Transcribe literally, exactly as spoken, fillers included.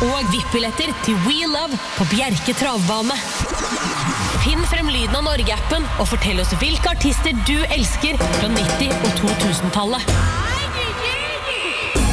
og V I P-billetter til We Love på Bjerke Travbane. Finn frem lyden av Norge-appen og fortell oss hvilke artister du elsker fra nitti- og to tusen-tallet.